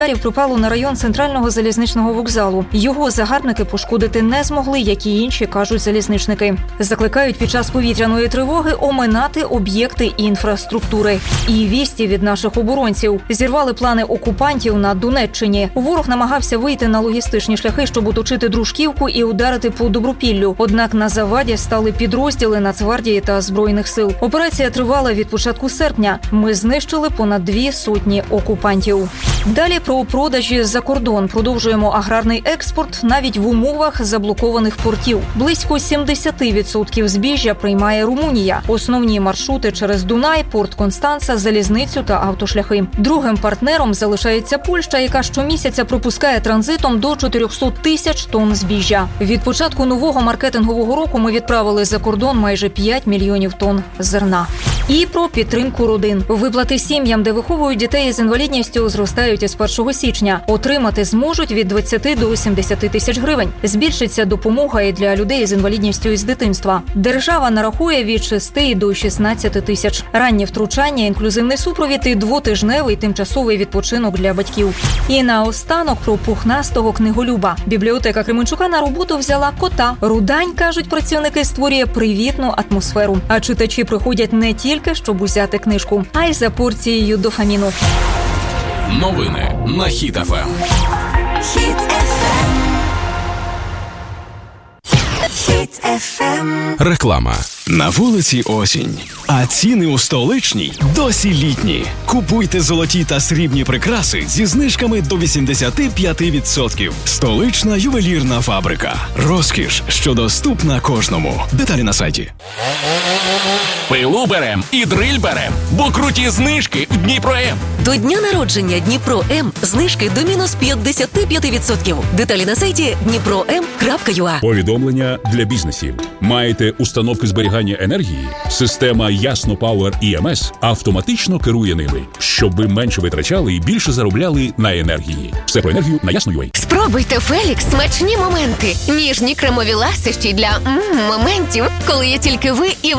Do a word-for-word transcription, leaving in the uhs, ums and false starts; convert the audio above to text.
Припало на район центрального залізничного вокзалу. Його загарбники пошкодити не змогли, як і інші, кажуть залізничники. Закликають під час повітряної тривоги оминати об'єкти інфраструктури. І вісті від наших оборонців. Зірвали плани окупантів на Донеччині. Ворог намагався вийти на логістичні шляхи, щоб оточити Дружківку і ударити по Добропіллю. Однак на заваді стали підрозділи Нацгвардії та Збройних сил. Операція тривала від початку серпня. Ми знищили понад дві сотні окупантів. Далі про продажі за кордон. Продовжуємо аграрний експорт навіть в умовах заблокованих портів. Близько сімдесят відсотків збіжжя приймає Румунія. Основні маршрути через Дунай, порт Констанца, залізницю та автошляхи. Другим партнером залишається Польща, яка щомісяця пропускає транзитом до чотириста тисяч тонн збіжжя. Від початку нового маркетингового року ми відправили за кордон майже п'ять мільйонів тонн зерна. І про підтримку родин. Виплати сім'ям, де виховують дітей з інвалідністю, зростають із першого січня. Отримати зможуть від двадцяти до сімдесяти тисяч гривень. Збільшиться допомога і для людей з інвалідністю із дитинства. Держава нарахує від шести до шістнадцяти тисяч. Раннє втручання, інклюзивний супровід і двотижневий тимчасовий відпочинок для батьків. І наостанок про пухнастого книголюба. Бібліотека Кременчука на роботу взяла кота. Рудань, кажуть працівники, створює привітну атмосферу. А читачі приходять не тільки, щоб узяти книжку, а й за порцією дофаміну. Новини на Хіт еф ем. Хіт еф ем. Хіт еф ем. Реклама. На вулиці осінь, а ціни у столичній досі літні. Купуйте золоті та срібні прикраси зі знижками до вісімдесят п'ять відсотків. Столична ювелірна фабрика. Розкіш, що доступна кожному. Деталі на сайті. Пилу берем і дриль берем, бо круті знижки в Дніпро-М. До дня народження Дніпро-М знижки до мінус п'ятдесят п'ять відсотків. Деталі на сайті дніпро ем крапка ю а. Повідомлення для бізнесів. Маєте установки зберігання енергії? Система Ясно Power і ем ес автоматично керує ними, щоб ви менше витрачали і більше заробляли на енергії. Все про енергію на Ясно.ю а. Спробуйте Фелікс смачні моменти. Ніжні кремові ласощі для м-м, моментів, коли є тільки ви і